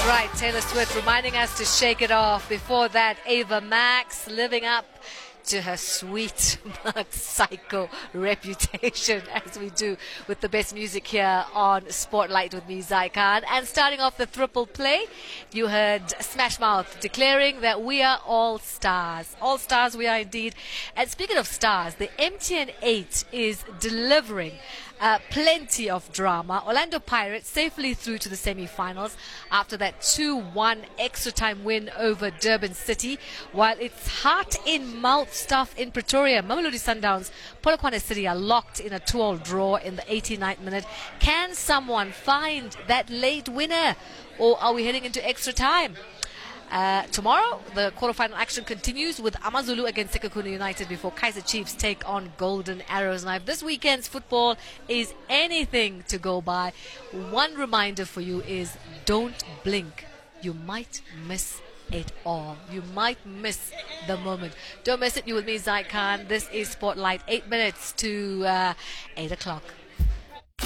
Right, Taylor Swift reminding us to shake it off. Before that, Ava Max living up to her sweet but psycho reputation, as we do with the best music here on Spotlight with me, Zai Khan. And starting off the triple play, you heard Smash Mouth declaring that we are all stars. All stars we are indeed. And speaking of stars, the MTN 8 is delivering plenty of drama. Orlando Pirates safely through to the semi-finals after that 2-1 extra time win over Durban City, while it's heart-in-mouth stuff in Pretoria. Mamelodi Sundowns, Polokwane City are locked in a 2-all draw in the 89th minute. Can someone find that late winner, or are we heading into extra time? Tomorrow, the quarterfinal action continues with Amazulu against Sekhukhune United before Kaizer Chiefs take on Golden Arrows. Now, if this weekend's football is anything to go by, one reminder for you is don't blink. You might miss it all. You might miss the moment. Don't miss it. You with me, Zai Khan. This is Spotlight, 8 minutes to 8 o'clock.